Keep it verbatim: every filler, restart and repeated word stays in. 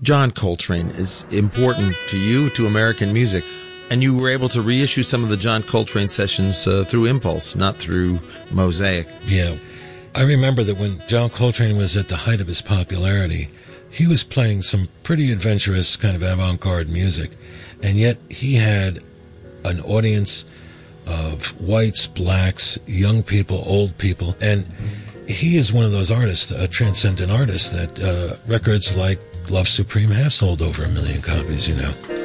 John Coltrane is important to you, to American music, and you were able to reissue some of the John Coltrane sessions uh, through Impulse, not through Mosaic. Yeah. I remember that when John Coltrane was at the height of his popularity, he was playing some pretty adventurous kind of avant-garde music, and yet he had an audience of whites, blacks, young people, old people, and he is one of those artists, a transcendent artist, that uh, records like Love Supreme have sold over a million copies, you know.